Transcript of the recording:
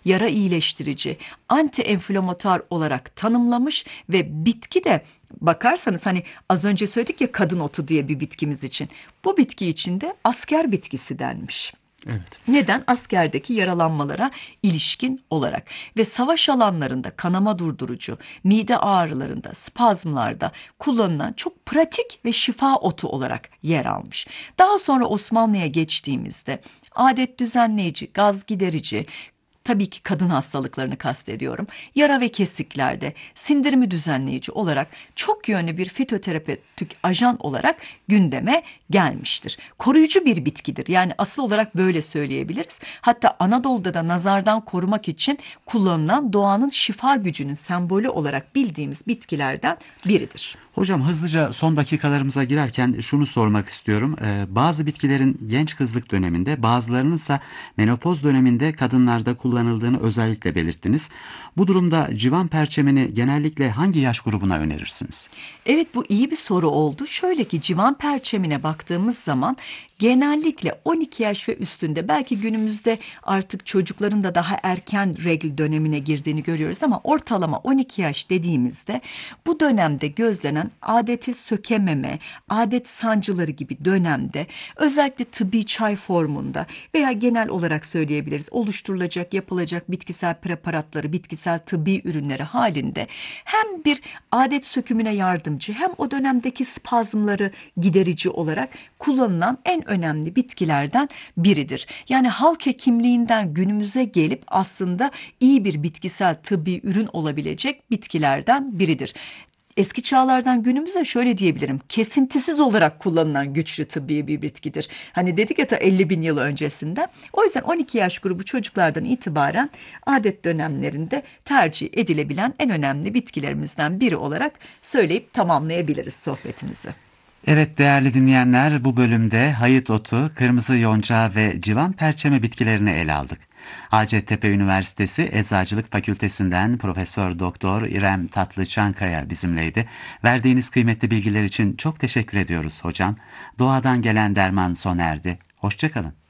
yara iyileştirici, anti-enflamatuar olarak tanımlamış ve bitki de bakarsanız hani az önce söyledik ya kadın otu diye bir bitkimiz için. Bu bitki için de asker bitkisi denmiş. Evet. Neden? Askerdeki yaralanmalara ilişkin olarak ve savaş alanlarında kanama durdurucu, mide ağrılarında, spazmlarda kullanılan çok pratik ve şifa otu olarak yer almış. Daha sonra Osmanlı'ya geçtiğimizde adet düzenleyici, gaz giderici, tabii ki kadın hastalıklarını kastediyorum. Yara ve kesiklerde sindirimi düzenleyici olarak çok yönlü bir fitoterapötik ajan olarak gündeme gelmiştir. Koruyucu bir bitkidir. Yani asıl olarak böyle söyleyebiliriz. Hatta Anadolu'da da nazardan korumak için kullanılan doğanın şifa gücünün sembolü olarak bildiğimiz bitkilerden biridir. Hocam hızlıca son dakikalarımıza girerken şunu sormak istiyorum. Bazı bitkilerin genç kızlık döneminde, bazılarının ise menopoz döneminde kadınlarda kullanıldığını özellikle belirttiniz. Bu durumda civan perçemini genellikle hangi yaş grubuna önerirsiniz? Evet, bu iyi bir soru oldu. Şöyle ki civan perçemine baktığımız zaman genellikle 12 yaş ve üstünde, belki günümüzde artık çocukların da daha erken regl dönemine girdiğini görüyoruz ama ortalama 12 yaş dediğimizde bu dönemde gözlenen adeti sökememe, adet sancıları gibi dönemde özellikle tıbbi çay formunda veya genel olarak söyleyebiliriz oluşturulacak, yapılacak bitkisel preparatları, bitkisel tıbbi ürünleri halinde hem bir adet sökümüne yardımcı hem o dönemdeki spazmları giderici olarak kullanılan en önemli bitkilerden biridir. Yani halk hekimliğinden günümüze gelip aslında iyi bir bitkisel tıbbi ürün olabilecek bitkilerden biridir. Eski çağlardan günümüze şöyle diyebilirim. Kesintisiz olarak kullanılan güçlü tıbbi bir bitkidir. Hani dedik ya ta 50 bin yıl öncesinde. O yüzden 12 yaş grubu çocuklardan itibaren adet dönemlerinde tercih edilebilen en önemli bitkilerimizden biri olarak söyleyip tamamlayabiliriz sohbetimizi. Evet değerli dinleyenler, bu bölümde hayıt otu, kırmızı yonca ve civan perçeme bitkilerini ele aldık. Hacettepe Üniversitesi Eczacılık Fakültesinden Profesör Doktor İrem Tatlıçankaya bizimleydi. Verdiğiniz kıymetli bilgiler için çok teşekkür ediyoruz hocam. Doğadan gelen derman sona erdi. Hoşça kalın.